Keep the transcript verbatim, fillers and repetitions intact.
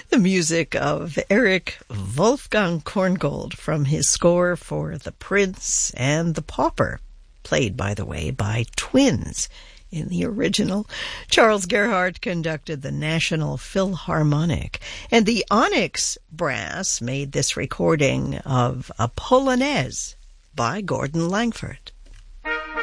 The music of Eric Wolfgang Korngold from his score for The Prince and the Pauper, played, by the way, by twins. In the original, Charles Gerhardt conducted the National Philharmonic, and the Onyx Brass made this recording of a Polonaise by Gordon Langford.